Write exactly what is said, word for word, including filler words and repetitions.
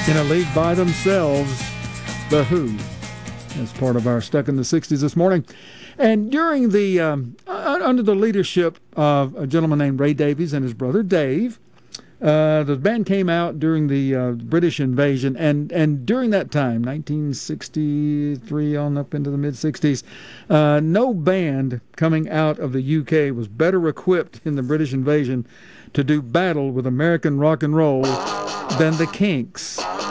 In a league by themselves, The Who, as part of our Stuck in the sixties this morning. And during the, um, under the leadership of a gentleman named Ray Davies and his brother Dave, uh, the band came out during the uh, British invasion. And, and during that time, nineteen sixty-three on up into the mid-sixties, uh, no band coming out of the U K was better equipped in the British invasion to do battle with American rock and roll than the Kinks.